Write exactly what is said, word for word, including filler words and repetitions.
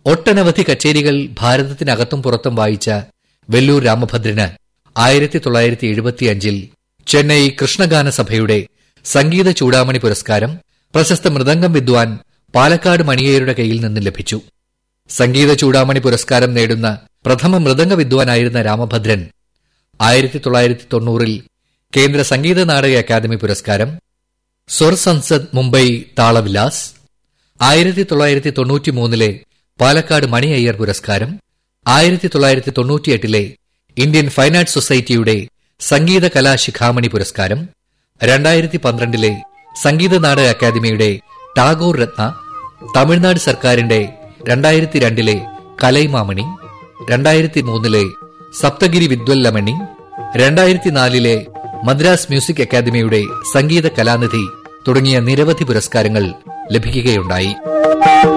ഒട്ടനവധി കച്ചേരികൾ ഭാരതത്തിനകത്തും പുറത്തും വായിച്ച വെല്ലൂർ രാമഭദ്രന് ആയിരത്തി തൊള്ളായിരത്തി എഴുപത്തിയഞ്ചിൽ ചെന്നൈ കൃഷ്ണഗാന സഭയുടെ സംഗീത ചൂടാമണി പുരസ്കാരം പ്രശസ്ത മൃദംഗം വിദ്വാൻ പാലക്കാട് മണിയേരുടെ കയ്യിൽ നിന്ന് ലഭിച്ചു. സംഗീത ചൂടാമണി പുരസ്കാരം നേടുന്ന പ്രഥമ മൃദംഗ വിദ്വാനായിരുന്ന രാമഭദ്രൻ ആയിരത്തി തൊള്ളായിരത്തി തൊണ്ണൂറിൽ കേന്ദ്ര സംഗീത നാടക അക്കാദമി പുരസ്കാരം, സ്വർ സൻസദ് മുംബൈ താളവിലാസ്, ആയിരത്തി തൊള്ളായിരത്തി തൊണ്ണൂറ്റിമൂന്നിലെ പാലക്കാട് മണി അയ്യർ പുരസ്കാരം, ആയിരത്തി തൊള്ളായിരത്തി തൊണ്ണൂറ്റിയെട്ടിലെ ഇന്ത്യൻ ഫൈൻ ആർട്സ് സൊസൈറ്റിയുടെ സംഗീത കലാശിഖാമണി പുരസ്കാരം, രണ്ടായിരത്തി പന്ത്രണ്ടിലെ സംഗീത നാടക അക്കാദമിയുടെ ടാഗോർ രത്ന, തമിഴ്നാട് സർക്കാരിന്റെ രണ്ടായിരത്തി രണ്ടിലെ കലൈമാമണി, രണ്ടായിരത്തി മൂന്നിലെ സപ്തഗിരി വിദ്വല്ലമണി, രണ്ടായിരത്തി നാലിലെ മദ്രാസ് മ്യൂസിക് അക്കാദമിയുടെ സംഗീത കലാനിധി തുടങ്ങിയ നിരവധി പുരസ്കാരങ്ങൾ ലഭിക്കുകയുണ്ടായി.